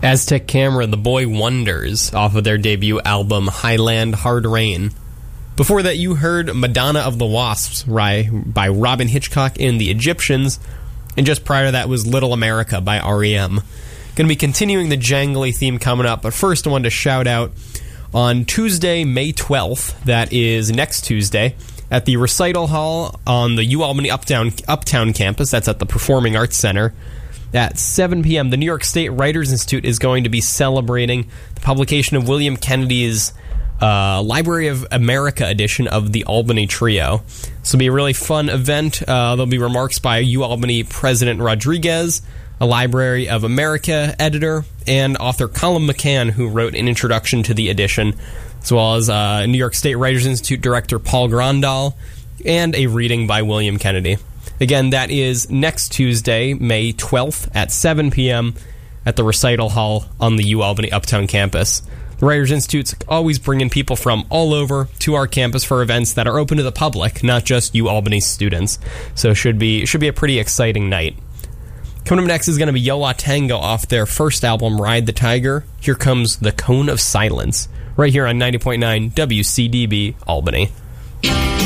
Aztec Camera, The Boy Wonders, off of their debut album, Highland Hard Rain. Before that, you heard Madonna of the Wasps by Robin Hitchcock and the Egyptians, and just prior to that was Little America by R.E.M. Going to be continuing the jangly theme coming up, but first I wanted to shout out on Tuesday, May 12th, that is next Tuesday, at the Recital Hall on the UAlbany Uptown campus, that's at the Performing Arts Center, at 7 p.m., the New York State Writers Institute is going to be celebrating the publication of William Kennedy's Library of America edition of the Albany Trio. This will be a really fun event. There'll be remarks by UAlbany President Rodriguez, a Library of America editor, and author Colin McCann, who wrote an introduction to the edition, as well as New York State Writers Institute director Paul Grandal, and a reading by William Kennedy. Again, that is next Tuesday, May 12th at 7 p.m. at the Recital Hall on the UAlbany Uptown campus. The Writers Institute's always bringing people from all over to our campus for events that are open to the public, not just UAlbany students. So it should be a pretty exciting night. Coming up next is going to be Yo La Tengo off their first album, Ride the Tiger. Here comes The Cone of Silence, right here on 90.9 WCDB Albany.